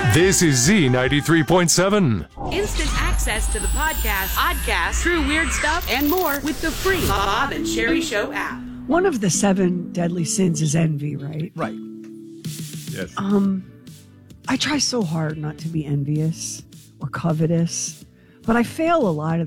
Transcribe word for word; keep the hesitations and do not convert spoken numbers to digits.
This is Z ninety-three point seven. Instant access to the podcast, podcast, true weird stuff, and more with the free Bob and Sherry Show app. One of the seven deadly sins is envy, right? Right. Yes. Um, I try so hard not to be envious or covetous, but I fail a lot of